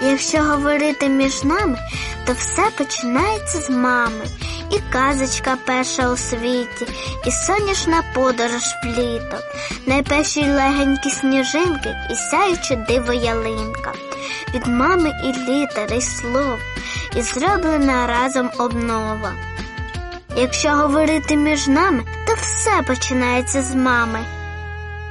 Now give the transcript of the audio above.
Якщо говорити між нами, то все починається з мами. І казочка перша у світі, і сонячна подорож в літо, найперші легенькі сніжинки і сяюче диво ялинка. Від мами і літер, і слов, і зроблена разом обнова. Якщо говорити між нами, то все починається з мами.